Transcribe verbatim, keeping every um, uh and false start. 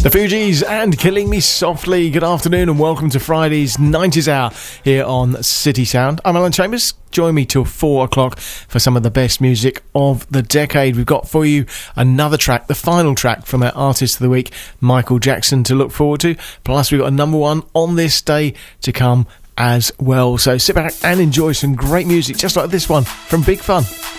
The Fugees and Killing Me Softly. Good afternoon and welcome to Friday's nineties Hour here on City Sound. I'm Alan Chambers. Join me till four o'clock for some of the best music of the decade. We've got for you another track, the final track from our Artist of the Week, Michael Jackson, to look forward to. Plus we've got a number one on this day to come as well. So sit back and enjoy some great music just like this one from Big Fun.